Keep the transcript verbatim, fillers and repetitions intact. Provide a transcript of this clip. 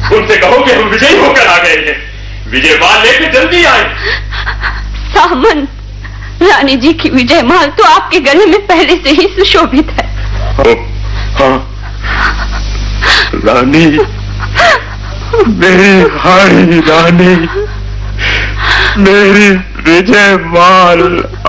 उनसे कहो कि हम विजयी होकर आ गए हैं। विजय माल लेकर जल्दी आए। सामंत, रानी जी की विजय माल तो आपके गले में पहले से ही सुशोभित है। ओ, हाँ रानी, मेरी हारी रानी, मेरी विजय माल।